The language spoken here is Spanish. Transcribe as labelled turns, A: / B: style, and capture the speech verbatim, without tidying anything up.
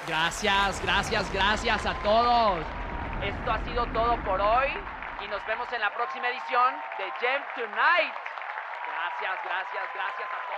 A: Gracias, gracias, gracias a todos. Esto ha sido todo por hoy y nos vemos en la próxima edición de Gem Tonight. Gracias, gracias, gracias a todos.